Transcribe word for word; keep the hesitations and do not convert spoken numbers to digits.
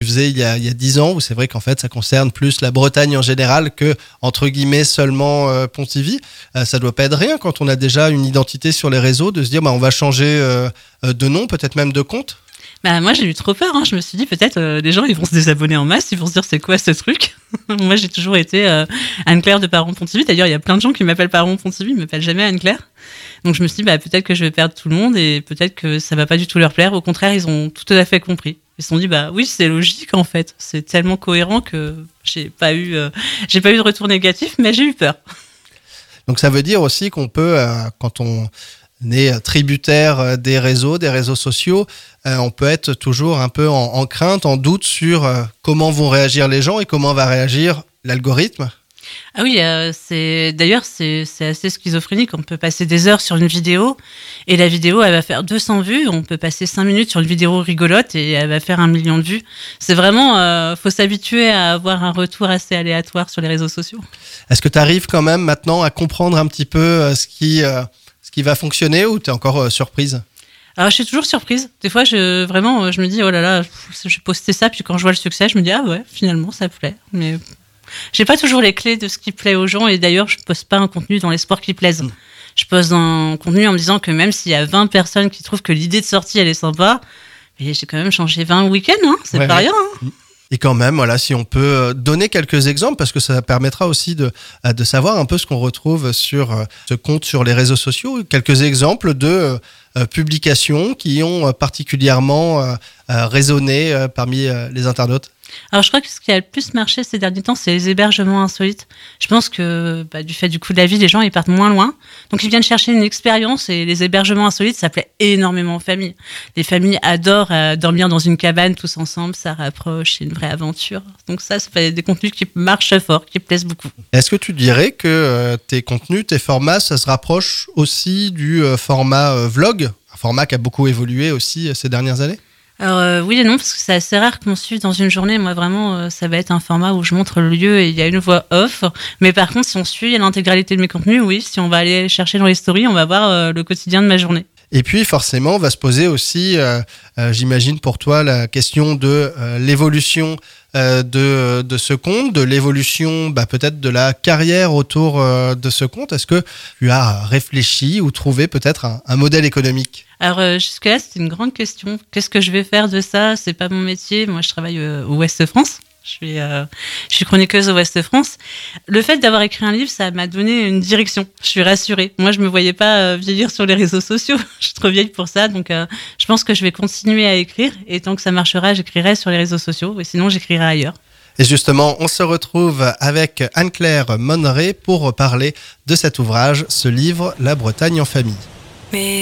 faisais il y a il y a dix ans, où c'est vrai qu'en fait ça concerne plus la Bretagne en général que entre guillemets seulement euh, Pontivy. Euh, ça doit pas être rien quand on a déjà une identité sur les réseaux de se dire bah on va changer euh, de nom, peut-être même de compte. Bah, moi, j'ai eu trop peur. Hein. Je me suis dit, peut-être, euh, les gens, ils vont se désabonner en masse. Ils vont se dire, c'est quoi ce truc? Moi, j'ai toujours été euh, Anne-Claire de Paron-Pontivy. D'ailleurs, il y a plein de gens qui m'appellent Paron-Pontivy. Ils ne m'appellent jamais Anne-Claire. Donc, je me suis dit, bah, peut-être que je vais perdre tout le monde et peut-être que ça va pas du tout leur plaire. Au contraire, ils ont tout à fait compris. Ils se sont dit, bah oui, c'est logique, en fait. C'est tellement cohérent que j'ai pas eu, euh, j'ai pas eu de retour négatif, mais j'ai eu peur. Donc, ça veut dire aussi qu'on peut, euh, quand on est tributaire des réseaux, des réseaux sociaux, euh, on peut être toujours un peu en, en crainte, en doute sur euh, comment vont réagir les gens et comment va réagir l'algorithme. Ah oui, euh, c'est d'ailleurs c'est c'est assez schizophrénique. On peut passer des heures sur une vidéo et la vidéo elle va faire deux cents vues. On peut passer cinq minutes sur une vidéo rigolote et elle va faire un million de vues. C'est vraiment euh, faut s'habituer à avoir un retour assez aléatoire sur les réseaux sociaux. Est-ce que tu arrives quand même maintenant à comprendre un petit peu euh, ce qui euh, ce qui va fonctionner ou tu es encore euh, surprise? Alors, je suis toujours surprise. Des fois, je, vraiment, je me dis, oh là là, j'ai posté ça, puis quand je vois le succès, je me dis, ah ouais, finalement, ça plaît. Mais j'ai pas toujours les clés de ce qui plaît aux gens, et d'ailleurs, je poste pas un contenu dans l'espoir qu'il plaise. Mmh. Je poste un contenu en me disant que même s'il y a vingt personnes qui trouvent que l'idée de sortie, elle est sympa, mais j'ai quand même changé vingt week-ends, hein, c'est ouais, pas ouais. rien. Hein. Et quand même, voilà, si on peut donner quelques exemples, parce que ça permettra aussi de, de savoir un peu ce qu'on retrouve sur ce compte sur les réseaux sociaux, quelques exemples de euh, publications qui ont particulièrement euh, résonné euh, parmi euh, les internautes. Alors, je crois que ce qui a le plus marché ces derniers temps, c'est les hébergements insolites. Je pense que bah, du fait du coût de la vie, les gens ils partent moins loin. Donc, ils viennent chercher une expérience et les hébergements insolites, ça plaît énormément aux familles. Les familles adorent euh, dormir dans une cabane tous ensemble, ça rapproche, c'est une vraie aventure. Donc ça, ça fait des contenus qui marchent fort, qui plaisent beaucoup. Est-ce que tu dirais que euh, tes contenus, tes formats, ça se rapproche aussi du euh, format euh, vlog, un format qui a beaucoup évolué aussi euh, ces dernières années? Alors euh, oui et non, parce que c'est assez rare qu'on suive dans une journée. Moi vraiment, euh, ça va être un format où je montre le lieu et il y a une voix off. Mais par contre, si on suit l'intégralité de mes contenus, oui, si on va aller chercher dans les stories, on va voir euh, le quotidien de ma journée. Et puis forcément, on va se poser aussi, euh, euh, j'imagine pour toi, la question de euh, l'évolution euh, de, de ce compte, de l'évolution bah, peut-être de la carrière autour euh, de ce compte. Est-ce que tu as réfléchi ou trouvé peut-être un, un modèle économique ? Alors euh, jusque-là, c'est une grande question. Qu'est-ce que je vais faire de ça ? C'est pas mon métier. Moi, je travaille euh, au Ouest France. Je suis, euh, je suis chroniqueuse au Ouest France. Le fait d'avoir écrit un livre, ça m'a donné une direction. Je suis rassurée. Moi, je me voyais pas euh, vieillir sur les réseaux sociaux. Je suis trop vieille pour ça. Donc, euh, je pense que je vais continuer à écrire. Et tant que ça marchera, j'écrirai sur les réseaux sociaux. Et sinon, j'écrirai ailleurs. Et justement, on se retrouve avec Anne-Claire Monneret pour parler de cet ouvrage, ce livre, La Bretagne en famille. Mais...